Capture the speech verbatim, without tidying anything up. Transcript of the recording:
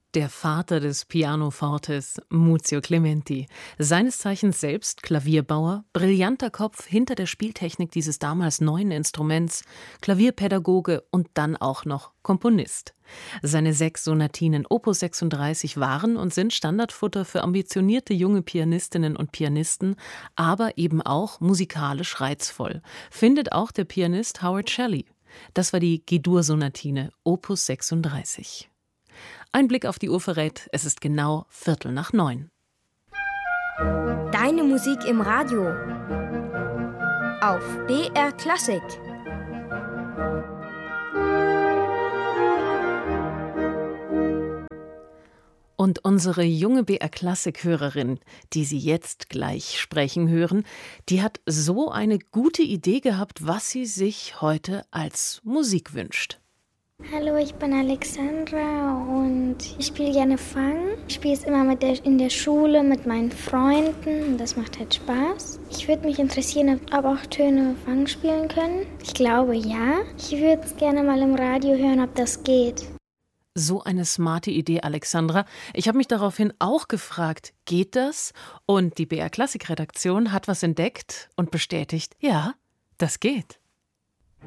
Der Vater des Pianofortes, Muzio Clementi, seines Zeichens selbst Klavierbauer, brillanter Kopf hinter der Spieltechnik dieses damals neuen Instruments, Klavierpädagoge und dann auch noch Komponist. Seine sechs Sonatinen Opus sechsunddreißig waren und sind Standardfutter für ambitionierte junge Pianistinnen und Pianisten, aber eben auch musikalisch reizvoll, findet auch der Pianist Howard Shelley. Das war die G-Dur-Sonatine Opus sechsunddreißig. Ein Blick auf die Uhr verrät, es ist genau Viertel nach neun. Deine Musik im Radio auf B R Klassik. Und unsere junge B R-Klassik-Hörerin, die Sie jetzt gleich sprechen hören, die hat so eine gute Idee gehabt, was sie sich heute als Musik wünscht. Hallo, ich bin Alexandra und ich spiele gerne Fang. Ich spiele es immer mit der, in der Schule mit meinen Freunden und das macht halt Spaß. Ich würde mich interessieren, ob auch Töne Fang spielen können. Ich glaube ja. Ich würde es gerne mal im Radio hören, ob das geht. So eine smarte Idee, Alexandra. Ich habe mich daraufhin auch gefragt, geht das? Und die B R-Klassik-Redaktion hat was entdeckt und bestätigt, ja, das geht.